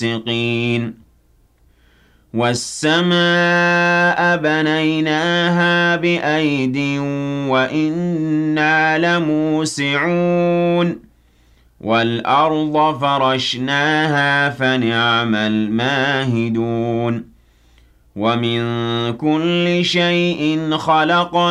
السِّقِينَ وَالسَّمَاءَ بَنَيْنَاهَا بِأَيْدٍ وَإِنَّا لَمُوسِعُونَ وَالْأَرْضَ فَرَشْنَاهَا فَنِعْمَ الْمَاهِدُونَ وَمِن كُلِّ شَيْءٍ خَلَقْنَا